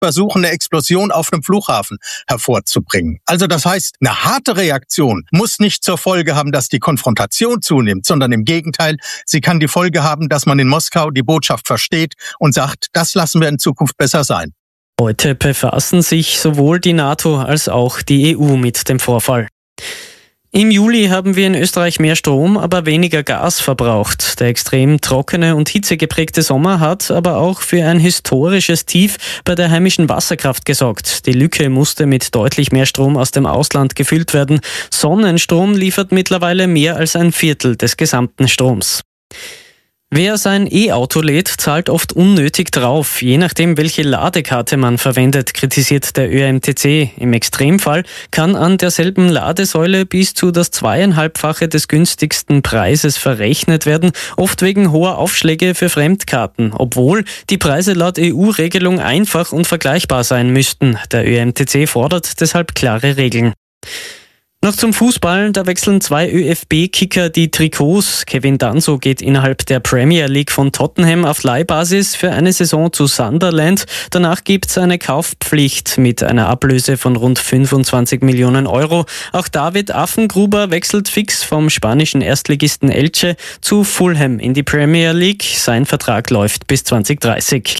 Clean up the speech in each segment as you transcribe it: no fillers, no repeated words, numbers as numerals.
versuchen, eine Explosion auf einem Flughafen hervorzubringen. Also das heißt, eine harte Reaktion muss nicht zur Folge haben, dass die Konfrontation zunimmt, sondern im Gegenteil, sie kann die Folge haben, dass man in Moskau die Botschaft versteht und sagt, das lassen wir in Zukunft besser sein. Heute befassen sich sowohl die NATO als auch die EU mit dem Vorfall. Im Juli haben wir in Österreich mehr Strom, aber weniger Gas verbraucht. Der extrem trockene und hitzegeprägte Sommer hat aber auch für ein historisches Tief bei der heimischen Wasserkraft gesorgt. Die Lücke musste mit deutlich mehr Strom aus dem Ausland gefüllt werden. Sonnenstrom liefert mittlerweile mehr als ein Viertel des gesamten Stroms. Wer sein E-Auto lädt, zahlt oft unnötig drauf, je nachdem, welche Ladekarte man verwendet, kritisiert der ÖMTC. Im Extremfall kann an derselben Ladesäule bis zu das 2,5-fache des günstigsten Preises verrechnet werden, oft wegen hoher Aufschläge für Fremdkarten, obwohl die Preise laut EU-Regelung einfach und vergleichbar sein müssten. Der ÖMTC fordert deshalb klare Regeln. Noch zum Fußball, da wechseln 2 ÖFB-Kicker die Trikots. Kevin Danso geht innerhalb der Premier League von Tottenham auf Leihbasis für eine Saison zu Sunderland. Danach gibt's eine Kaufpflicht mit einer Ablöse von rund 25 Millionen Euro. Auch David Affengruber wechselt fix vom spanischen Erstligisten Elche zu Fulham in die Premier League. Sein Vertrag läuft bis 2030.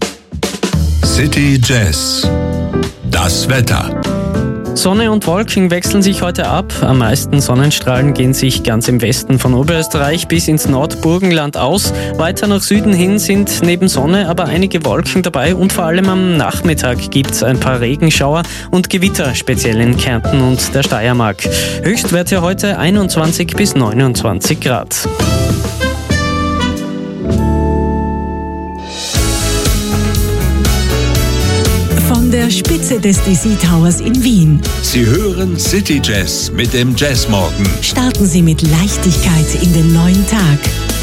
City Jazz. Das Wetter. Sonne und Wolken wechseln sich heute ab. Am meisten Sonnenstrahlen gehen sich ganz im Westen von Oberösterreich bis ins Nordburgenland aus. Weiter nach Süden hin sind neben Sonne aber einige Wolken dabei und vor allem am Nachmittag gibt's ein paar Regenschauer und Gewitter, speziell in Kärnten und der Steiermark. Höchstwerte heute 21 bis 29 Grad. Von der Spitze des DC Towers in Wien. Sie hören City Jazz mit dem Jazzmorgen. Starten Sie mit Leichtigkeit in den neuen Tag.